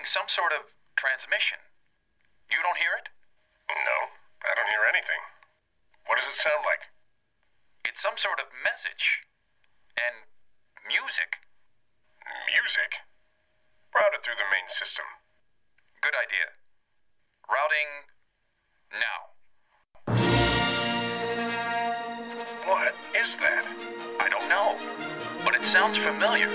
getting some sort of transmission. You don't hear it? No, I don't hear anything. What does it sound like? It's some sort of message. And music. Music? Route it through the main system. Good idea. Routing now. What is that? I don't know, but it sounds familiar.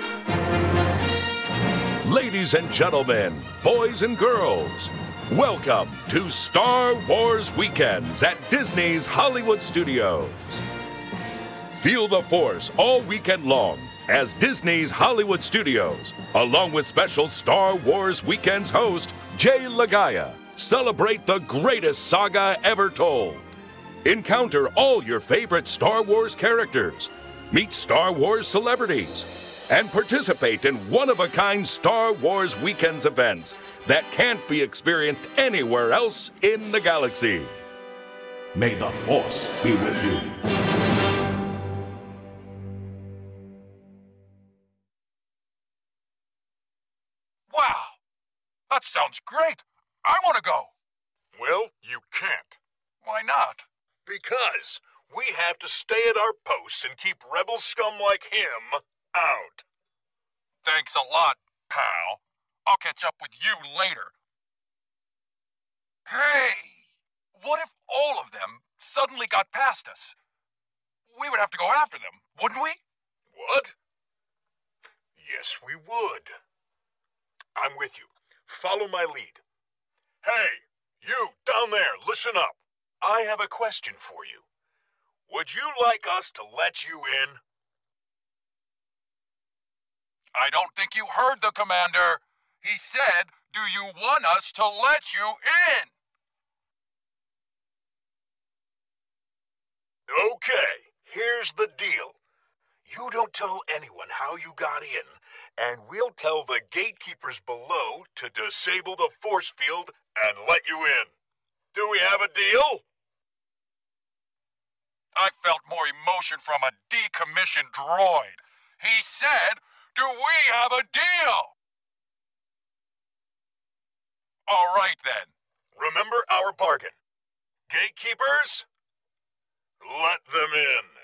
Ladies and gentlemen, boys and girls, welcome to Star Wars Weekends at Disney's Hollywood Studios. Feel the Force all weekend long as Disney's Hollywood Studios, along with special Star Wars Weekends host Jay Lagaya, celebrate the greatest saga ever told. Encounter all your favorite Star Wars characters, meet Star Wars celebrities, and participate in one-of-a-kind Star Wars Weekends events that can't be experienced anywhere else in the galaxy. May the Force be with you. Wow! That sounds great! I want to go! Well, you can't. Why not? Because we have to stay at our posts and keep rebel scum like him out. Thanks a lot, pal. I'll catch up with you later. Hey! What if all of them suddenly got past us? We would have to go after them, wouldn't we? What? Yes, we would. I'm with you. Follow my lead. Hey, you down there, listen up. I have a question for you. Would you like us to let you in? I don't think you heard the commander. He said, do you want us to let you in? Okay, here's the deal. You don't tell anyone how you got in, and we'll tell the gatekeepers below to disable the force field and let you in. Do we have a deal? I felt more emotion from a decommissioned droid. He said, do we have a deal? All right, then. Remember our bargain. Gatekeepers, let them in.